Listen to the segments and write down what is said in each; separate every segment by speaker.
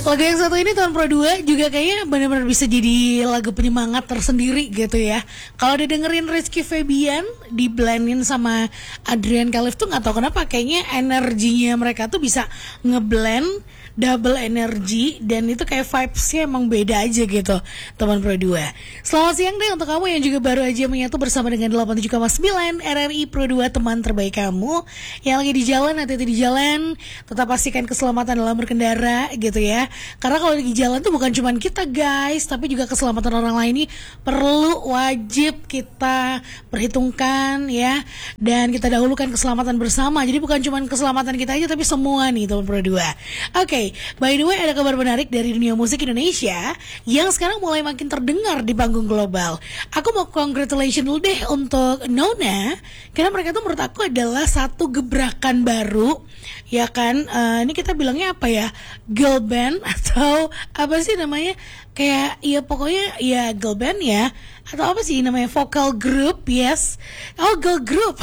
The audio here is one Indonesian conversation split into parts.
Speaker 1: Lagu yang satu ini tahun Pro 2 juga kayaknya benar-benar bisa jadi lagu penyemangat tersendiri gitu ya. Kalau didengerin Rizky Febian diblendin sama Adrian Khalif tuh nggak tahu kenapa kayaknya energinya mereka tuh bisa ngeblend double energi dan itu kayak vibesnya emang beda aja gitu teman Pro 2. Selamat siang deh untuk kamu yang juga baru aja menyatu bersama dengan 87,9 RRI Pro 2, teman terbaik kamu yang lagi di jalan, hati-hati di jalan, tetap pastikan keselamatan dalam berkendara gitu ya. Karena kalau di jalan tuh bukan cuman kita guys, tapi juga keselamatan orang lain ini perlu wajib kita perhitungkan ya. Dan kita dahulukan keselamatan bersama. Jadi bukan cuman keselamatan kita aja tapi semua nih teman Pro 2. Oke, by the way ada kabar menarik dari dunia musik Indonesia yang sekarang mulai makin terdengar di panggung global. Aku mau congratulation dulu deh untuk Nona, karena mereka tuh menurut aku adalah satu gebrakan baru ya kan. Ini kita bilangnya apa ya, girl band atau apa sih namanya, kayak ya pokoknya ya girl band ya, atau apa sih namanya, vocal group, yes. Oh, girl group.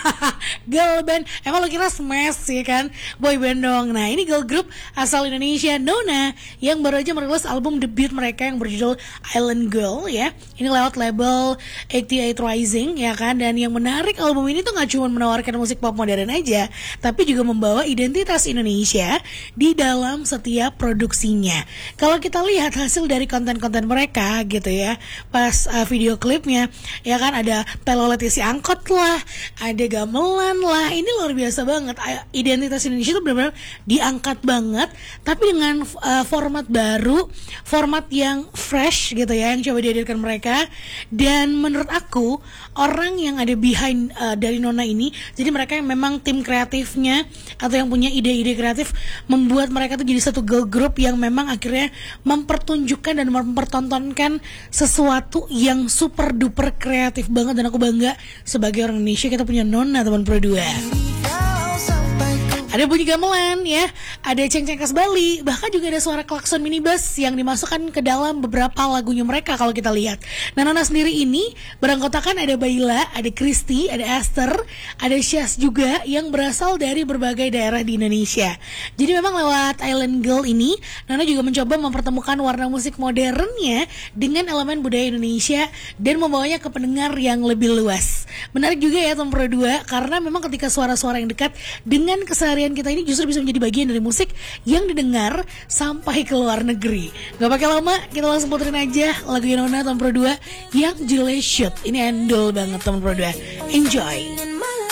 Speaker 1: Girl band. Emang lo kira Smash ya kan, boy band dong. Nah ini girl group asal Indonesia, Nona, yang baru aja merilis album debut mereka yang berjudul Island Girl ya. Ini lewat label 88 Rising ya kan. Dan yang menarik, album ini tuh gak cuma menawarkan musik pop modern aja, tapi juga membawa identitas Indonesia di dalam setiap produksinya. Kalau kita lihat hasil dari konten-konten mereka gitu ya, pas video klipnya ya kan, ada telolet isi angkot lah, ada gamelan lah. Ini luar biasa banget. Identitas Indonesia itu benar-benar diangkat banget, tapi dengan format baru, format yang fresh gitu ya, yang coba dihadirkan mereka. Dan menurut aku orang yang ada behind dari Nona ini, jadi mereka yang memang tim kreatifnya atau yang punya ide-ide kreatif membuat mereka tuh jadi satu girl group yang memang akhirnya mempertunjukkan dan mempertontonkan sesuatu yang super duper kreatif banget. Dan aku bangga sebagai orang Indonesia kita punya Nona teman Pro 2. Ada bunyi gamelan ya, ada ceng-ceng khas Bali, bahkan juga ada suara klakson minibus yang dimasukkan ke dalam beberapa lagunya mereka kalau kita lihat. Nah, Nona sendiri ini beranggotakan ada Baila, ada Kristi, ada Esther, ada Syaz juga yang berasal dari berbagai daerah di Indonesia. Jadi memang lewat Island Girl ini, Nona juga mencoba mempertemukan warna musik modernnya dengan elemen budaya Indonesia dan membawanya ke pendengar yang lebih luas. Menarik juga ya teman Pro 2, karena memang ketika suara-suara yang dekat dengan keseharian kita ini justru bisa menjadi bagian dari musik yang didengar sampai ke luar negeri. Gak pakai lama, kita langsung puterin aja lagu Nona teman Pro 2 yang judulnya Shoot. Ini endol banget teman Pro 2. Enjoy.